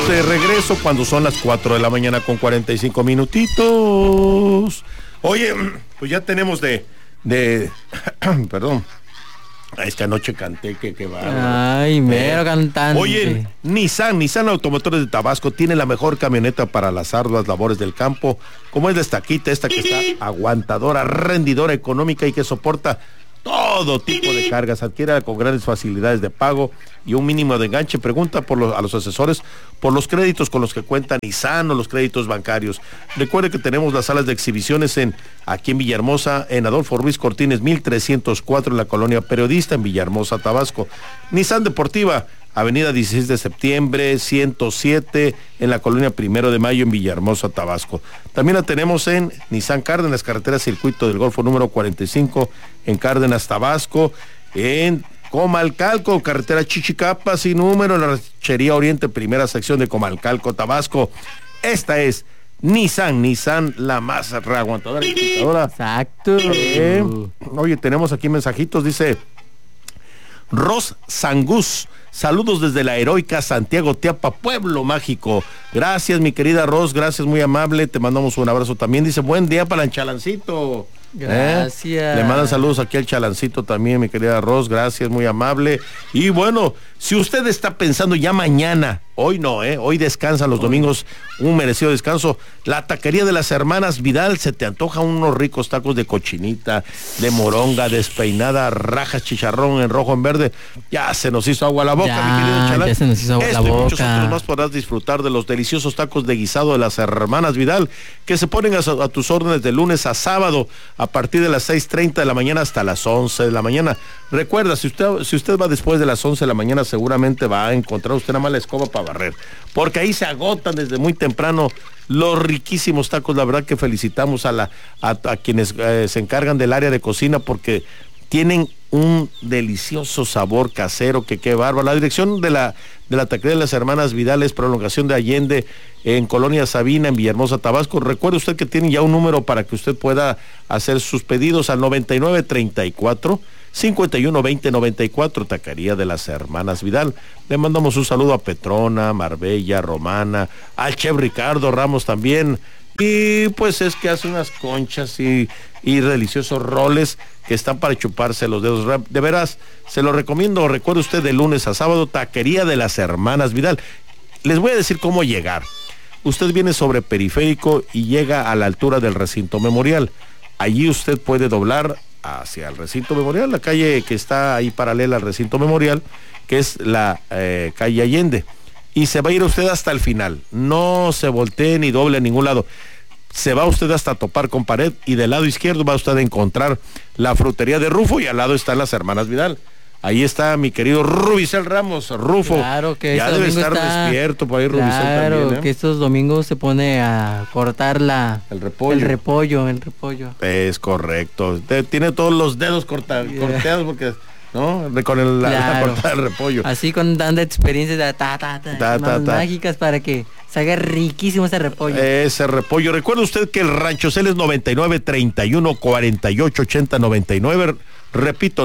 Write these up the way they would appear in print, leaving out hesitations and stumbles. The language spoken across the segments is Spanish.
estamos de regreso cuando son las 4 de la mañana con 45 minutitos. Oye, pues ya tenemos perdón. Es que anoche canté, que va. Ay, mero cantante. Oye, Nissan Automotores de Tabasco tiene la mejor camioneta para las arduas labores del campo, como es la estaquita, esta que está aguantadora, rendidora, económica y que soporta todo tipo de cargas. Adquiere con grandes facilidades de pago y un mínimo de enganche. Pregunta a los asesores por los créditos con los que cuenta Nissan o los créditos bancarios. Recuerde que tenemos las salas de exhibiciones aquí en Villahermosa, en Adolfo Ruiz Cortines 1304, en la colonia Periodista, en Villahermosa, Tabasco. Nissan Deportiva, Avenida 16 de septiembre, 107, en la colonia 1 de Mayo, en Villahermosa, Tabasco. También la tenemos en Nissan Cárdenas, carretera Circuito del Golfo número 45, en Cárdenas, Tabasco, en Comalcalco, carretera Chichicapa, sin número, en la Ranchería Oriente, primera sección de Comalcalco, Tabasco. Esta es Nissan, la más reaguantadora y quitadora. Exacto. Oye, tenemos aquí mensajitos, dice Ros Sangus. Saludos desde la heroica Santiago Teapa, Pueblo Mágico. Gracias, mi querida Ros, gracias, muy amable. Te mandamos un abrazo también. Dice, buen día para el Chalancito. Gracias. Le mandan saludos aquí al Chalancito también, mi querida Ros, gracias, muy amable. Y bueno, si usted está pensando ya mañana, hoy no, hoy descansan los domingos, un merecido descanso, la taquería de las hermanas Vidal, se te antoja unos ricos tacos de cochinita, de moronga, despeinada, rajas, chicharrón en rojo, en verde. Ya se nos hizo agua a la boca, mi querido Chalán. Ya se nos hizo agua a la boca. Y muchos otros más podrás disfrutar de los deliciosos tacos de guisado de las hermanas Vidal, que se ponen a tus órdenes de lunes a sábado, a partir de las 6:30 de la mañana hasta las 11 de la mañana. Recuerda, si usted va después de las 11 de la mañana, seguramente va a encontrar usted nada más la escoba para barrer, porque ahí se agotan desde muy temprano los riquísimos tacos. La verdad que felicitamos a quienes se encargan del área de cocina, porque tienen un delicioso sabor casero, que qué bárbaro. La dirección de la taquería de las hermanas Vidal es Prolongación de Allende, en Colonia Sabina, en Villahermosa, Tabasco. Recuerde usted que tienen ya un número para que usted pueda hacer sus pedidos al 9934-512094, taquería de las hermanas Vidal. Le mandamos un saludo a Petrona, Marbella, Romana, al chef Ricardo Ramos también. Y pues es que hace unas conchas y deliciosos roles que están para chuparse los dedos. De veras, se lo recomiendo. Recuerde usted, de lunes a sábado, taquería de las hermanas Vidal. Les voy a decir cómo llegar. Usted viene sobre Periférico y llega a la altura del Recinto Memorial. Allí usted puede doblar hacia el Recinto Memorial, la calle que está ahí paralela al Recinto Memorial, que es la calle Allende. Y se va a ir usted hasta el final. No se voltee ni doble a ningún lado. Se va usted hasta topar con pared y del lado izquierdo va usted a encontrar la frutería de Rufo, y al lado están las hermanas Vidal. Ahí está mi querido Rubicel Ramos, Rufo. Claro que ya debe estar despierto por ahí, Rubicel también. Claro, que estos domingos se pone a cortar el repollo. Es correcto. Tiene todos los dedos corteados porque, ¿no? Con la cortada del repollo. Así con dando experiencias mágicas para que salga riquísimo ese repollo. Ese repollo. Recuerde usted que el Ranchocel es 99-31-48-80-99. Repito,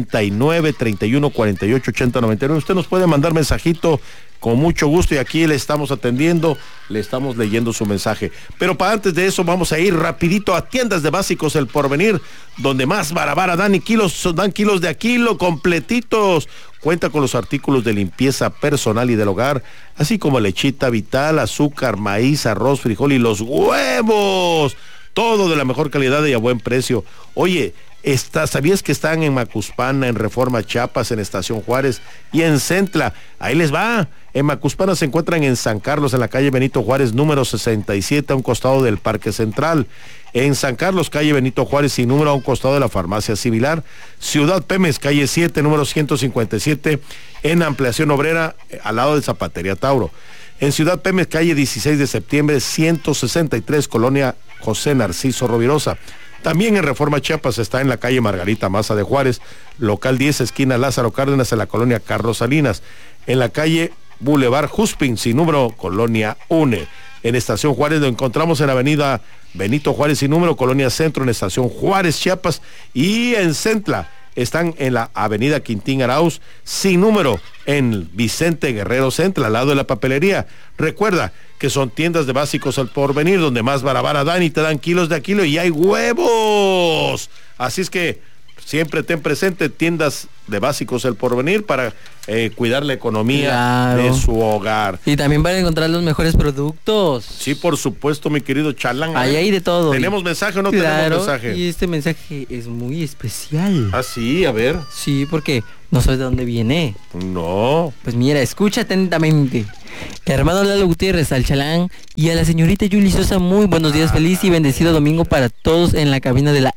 99-31-48-80-99. Usted nos puede mandar mensajito con mucho gusto y aquí le estamos atendiendo, le estamos leyendo su mensaje. Pero para antes de eso vamos a ir rapidito a Tiendas de Básicos El Porvenir, donde más barabara dan kilos de a kilo completitos. Cuenta con los artículos de limpieza personal y del hogar, así como lechita Vital, azúcar, maíz, arroz, frijol y los huevos. Todo de la mejor calidad y a buen precio. Oye, ¿sabías que están en Macuspana, en Reforma Chiapas, en Estación Juárez y en Centla? Ahí les va. En Macuspana se encuentran en San Carlos, en la calle Benito Juárez, número 67, a un costado del Parque Central. En San Carlos, calle Benito Juárez, sin número, a un costado de la Farmacia Civilar. Ciudad Pemex, calle 7, número 157, en Ampliación Obrera, al lado de Zapatería Tauro. En Ciudad Pemex, calle 16 de septiembre, 163, Colonia José Narciso Rovirosa. También en Reforma Chiapas está en la calle Margarita Maza de Juárez, local 10, esquina Lázaro Cárdenas, en la colonia Carlos Salinas. En la calle Boulevard Juspin, sin número, colonia UNE. En Estación Juárez lo encontramos en avenida Benito Juárez, sin número, colonia Centro, en Estación Juárez, Chiapas. Y en Centla, están en la avenida Quintín Arauz, sin número, en Vicente Guerrero Centro, al lado de la papelería. Recuerda que son tiendas de básicos al porvenir, donde más barabara dan y te dan kilos de a kilo y hay huevos. Así es que siempre ten presente tiendas de básicos el porvenir para cuidar la economía de su hogar. Y también van a encontrar los mejores productos. Sí, por supuesto, mi querido Chalán. Ahí hay de todo. ¿Tenemos mensaje o no tenemos mensaje? Y este mensaje es muy especial. Ah, sí, a ver. Sí, porque no sabes de dónde viene. No. Pues mira, escucha atentamente. Hermano Lalo Gutiérrez, al Chalán y a la señorita Yuli Sosa, muy buenos días, feliz y bendecido domingo para todos en la cabina de la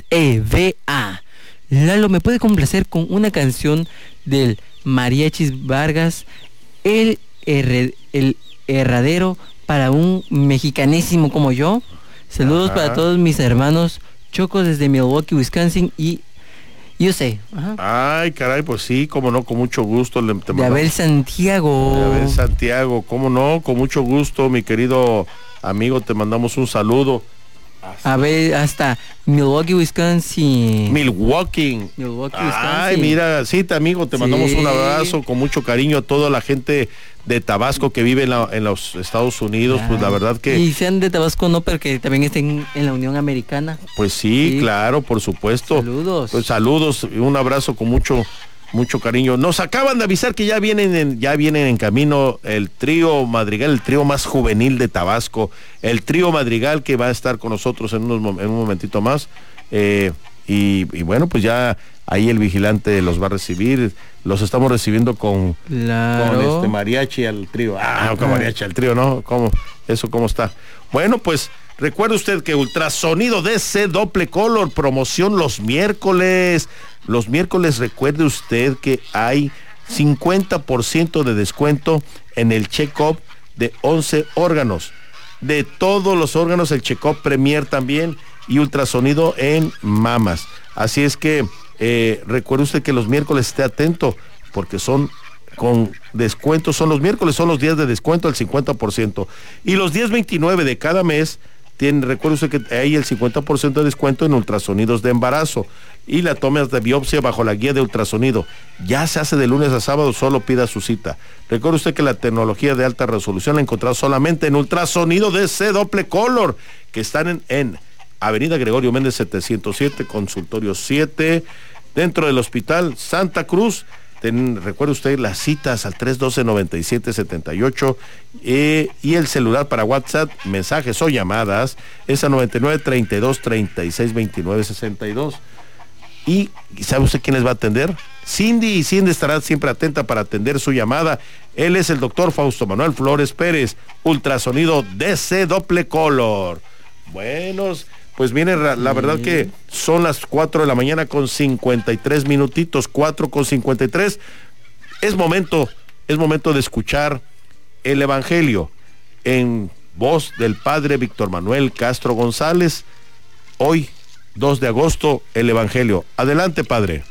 XEVA. Lalo, ¿me puede complacer con una canción del Mariachis Vargas, el herradero para un mexicanísimo como yo? Saludos para todos mis hermanos Chocos desde Milwaukee, Wisconsin y yo sé. Ay, caray, pues sí, cómo no, con mucho gusto. De Abel Santiago. De Abel Santiago, cómo no, con mucho gusto, mi querido amigo, te mandamos un saludo. A ver, hasta Milwaukee, Wisconsin. Milwaukee, Wisconsin. Ay, mira, sí, amigo, te mandamos un abrazo con mucho cariño a toda la gente de Tabasco que vive en los Estados Unidos. Pues la verdad que... Y sean de Tabasco, no, pero que también estén en la Unión Americana. Pues sí, claro, por supuesto. Saludos. Pues saludos y un abrazo con mucho cariño. Nos acaban de avisar que ya vienen en camino el trío Madrigal, el trío más juvenil de Tabasco, el trío Madrigal que va a estar con nosotros en un momentito más. Y bueno, pues ya ahí el vigilante los va a recibir. Los estamos recibiendo con mariachi al trío. Con mariachi al trío, ¿no? ¿Cómo está? Bueno, pues recuerde usted que Ultrasonido DC Doble Color, promoción los miércoles. Los miércoles recuerde usted que hay 50% de descuento en el check-up de 11 órganos. De todos los órganos, el check-up Premier también y ultrasonido en mamas. Así es que recuerde usted que los miércoles esté atento porque son con descuento, son los miércoles, son los días de descuento al 50%. Y los días 29 de cada mes, recuerde usted que hay el 50% de descuento en ultrasonidos de embarazo y la toma de biopsia bajo la guía de ultrasonido. Ya se hace de lunes a sábado, solo pida su cita. Recuerde usted que la tecnología de alta resolución la encontrará solamente en Ultrasonido DC Doble Color, que están en Avenida Gregorio Méndez 707, Consultorio 7, dentro del Hospital Santa Cruz. Recuerde usted las citas al 312-9778 y el celular para WhatsApp, mensajes o llamadas es a 99-32-36-29-62. ¿Y sabe usted quién les va a atender? Cindy, y Cindy estará siempre atenta para atender su llamada. Él es el doctor Fausto Manuel Flores Pérez, Ultrasonido DC Doble Color. Buenos, pues miren, la verdad que son las 4 de la mañana con 53 minutitos, 4:53. Es momento de escuchar el Evangelio en voz del Padre Víctor Manuel Castro González. Hoy, 2 de agosto, el Evangelio. Adelante, Padre.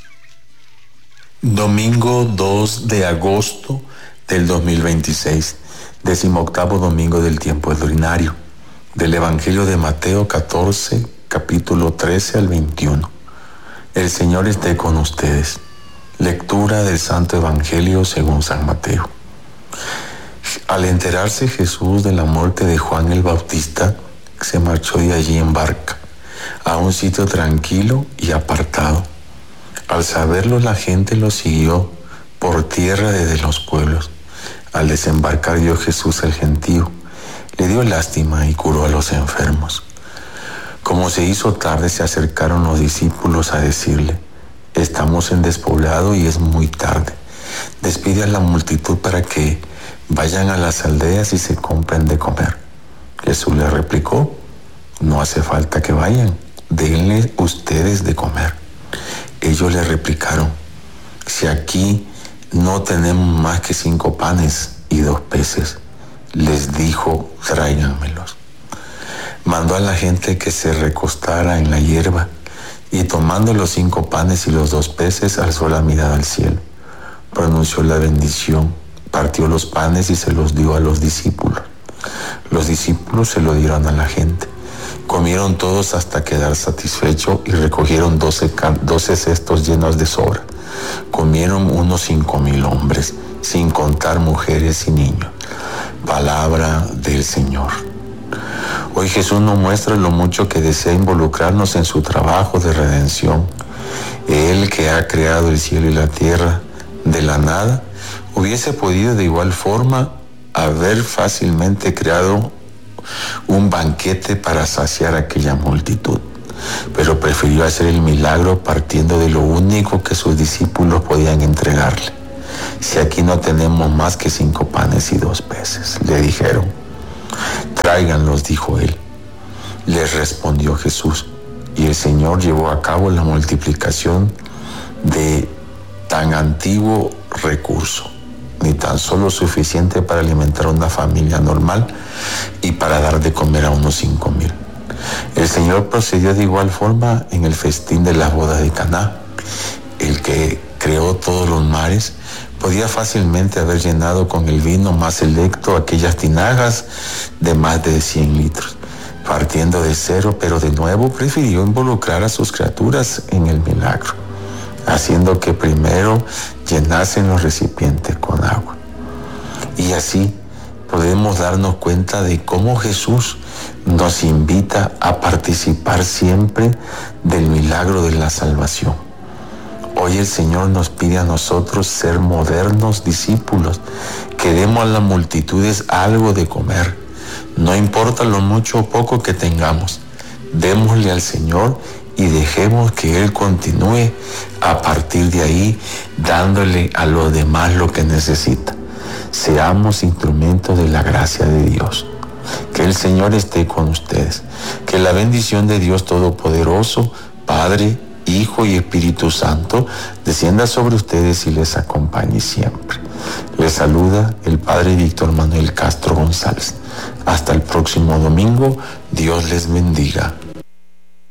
Domingo 2 de agosto del 2026, 18º domingo del tiempo ordinario, del Evangelio de Mateo 14, capítulo 13 al 21. El Señor esté con ustedes. Lectura del Santo Evangelio según San Mateo. Al enterarse Jesús de la muerte de Juan el Bautista, se marchó de allí en barca, a un sitio tranquilo y apartado. Al saberlo, la gente lo siguió por tierra desde los pueblos. Al desembarcar vio Jesús el gentío, le dio lástima y curó a los enfermos. Como se hizo tarde, se acercaron los discípulos a decirle: estamos en despoblado y es muy tarde. Despide a la multitud para que vayan a las aldeas y se compren de comer. Jesús le replicó: no hace falta que vayan, denle ustedes de comer. Ellos le replicaron: si aquí no tenemos más que 5 panes y 2 peces. Les dijo: tráiganmelos. Mandó a la gente que se recostara en la hierba y, tomando los 5 panes y los 2 peces, alzó la mirada al cielo, pronunció la bendición, partió los panes y se los dio a los discípulos. Los discípulos se lo dieron a la gente Comieron todos hasta quedar satisfechos y recogieron 12 cestos llenos de sobra. Comieron unos 5,000 hombres, sin contar mujeres y niños. Palabra del Señor. Hoy Jesús nos muestra lo mucho que desea involucrarnos en su trabajo de redención. Él, que ha creado el cielo y la tierra de la nada, hubiese podido de igual forma haber fácilmente creado un banquete para saciar a aquella multitud, pero prefirió hacer el milagro partiendo de lo único que sus discípulos podían entregarle. Si aquí no tenemos más que 5 panes y 2 peces, le dijeron. Tráiganlos, dijo él. Les respondió Jesús, y el Señor llevó a cabo la multiplicación de tan antiguo recurso, ni tan solo suficiente para alimentar a una familia normal y para dar de comer a unos 5,000. El Señor procedió de igual forma en el festín de las bodas de Caná. El que creó todos los mares podía fácilmente haber llenado con el vino más selecto aquellas tinajas de más de 100 litros, partiendo de cero, pero de nuevo prefirió involucrar a sus criaturas en el milagro, haciendo que primero llenasen los recipientes con agua. Y así podemos darnos cuenta de cómo Jesús nos invita a participar siempre del milagro de la salvación. Hoy el Señor nos pide a nosotros ser modernos discípulos, que demos a las multitudes algo de comer. No importa lo mucho o poco que tengamos, démosle al Señor y dejemos que Él continúe a partir de ahí, dándole a los demás lo que necesita. Seamos instrumentos de la gracia de Dios. Que el Señor esté con ustedes. Que la bendición de Dios Todopoderoso, Padre, Hijo y Espíritu Santo, descienda sobre ustedes y les acompañe siempre. Les saluda el Padre Víctor Manuel Castro González. Hasta el próximo domingo. Dios les bendiga.